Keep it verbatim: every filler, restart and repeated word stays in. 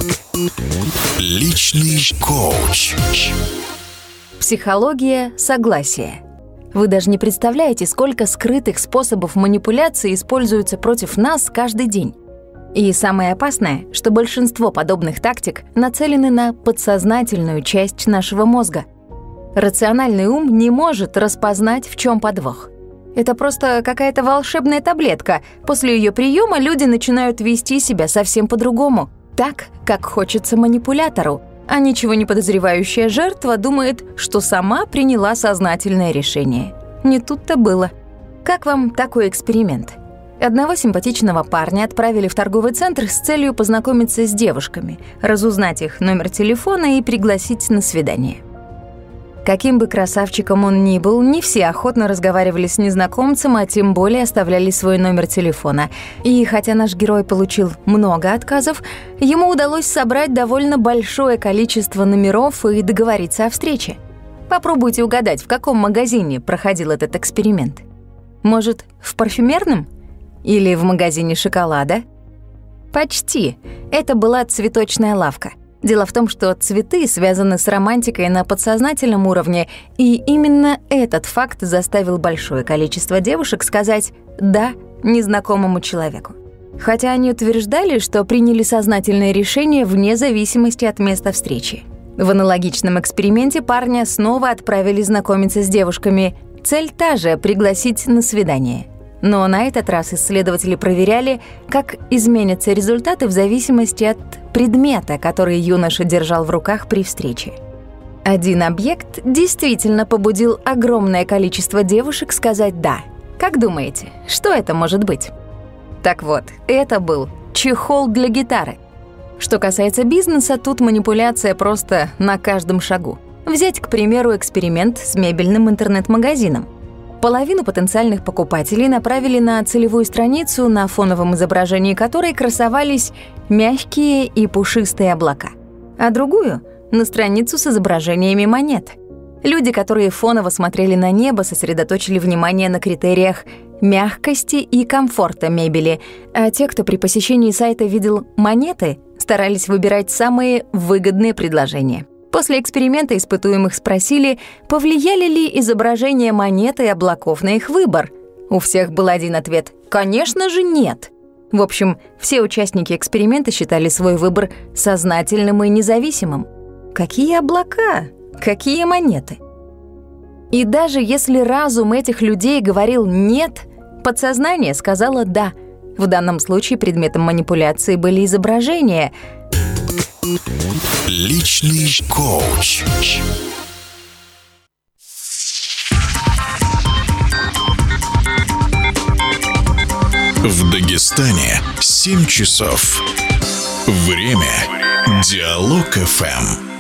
Личный коуч. Психология согласия. Вы даже не представляете, сколько скрытых способов манипуляции используются против нас каждый день. И самое опасное, что большинство подобных тактик нацелены на подсознательную часть нашего мозга. Рациональный ум не может распознать, в чем подвох. Это просто какая-то волшебная таблетка. После ее приема люди начинают вести себя совсем по-другому. Так, как хочется манипулятору. А ничего не подозревающая жертва думает, что сама приняла сознательное решение. Не тут-то было. Как вам такой эксперимент? Одного симпатичного парня отправили в торговый центр с целью познакомиться с девушками, разузнать их номер телефона и пригласить на свидание. Каким бы красавчиком он ни был, не все охотно разговаривали с незнакомцем, а тем более оставляли свой номер телефона. И хотя наш герой получил много отказов, ему удалось собрать довольно большое количество номеров и договориться о встрече. Попробуйте угадать, в каком магазине проходил этот эксперимент. Может, в парфюмерном? Или в магазине шоколада? Почти. Это была цветочная лавка. Дело в том, что цветы связаны с романтикой на подсознательном уровне, и именно этот факт заставил большое количество девушек сказать «да» незнакомому человеку. Хотя они утверждали, что приняли сознательное решение вне зависимости от места встречи. В аналогичном эксперименте парня снова отправили знакомиться с девушками. Цель та же — пригласить на свидание. Но на этот раз исследователи проверяли, как изменятся результаты в зависимости от предмета, который юноша держал в руках при встрече. Один объект действительно побудил огромное количество девушек сказать «да». Как думаете, что это может быть? Так вот, это был чехол для гитары. Что касается бизнеса, тут манипуляция просто на каждом шагу. Взять, к примеру, эксперимент с мебельным интернет-магазином. Половину потенциальных покупателей направили на целевую страницу, на фоновом изображении которой красовались мягкие и пушистые облака, а другую — на страницу с изображениями монет. Люди, которые фоново смотрели на небо, сосредоточили внимание на критериях мягкости и комфорта мебели, а те, кто при посещении сайта видел монеты, старались выбирать самые выгодные предложения. После эксперимента испытуемых спросили, повлияли ли изображения монет и облаков на их выбор. У всех был один ответ – конечно же нет. В общем, все участники эксперимента считали свой выбор сознательным и независимым. Какие облака? Какие монеты? И даже если разум этих людей говорил «нет», подсознание сказало «да». В данном случае предметом манипуляции были изображения. Личный коуч. В Дагестане семь часов. Время. Диалог эф эм.